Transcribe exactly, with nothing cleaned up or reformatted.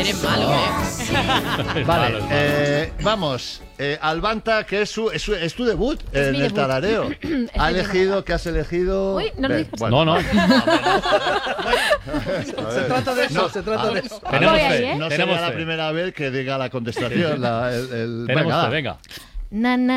Eres malo, ¿eh? Vale, eh, vamos. Eh, Albanta, que es, su, es, su, es tu debut Es en mi el debut. tarareo. Ha elegido, ¿qué has elegido? Uy, no lo digas. Bueno, No, no. Se trata de eso, No, se trata a- de eso. Tenemos Voy ahí, fe, ¿eh? No tenemos sería la fe. primera vez que diga la contestación. La, el, el- Tenemos venga, fe, va. venga. Na, na,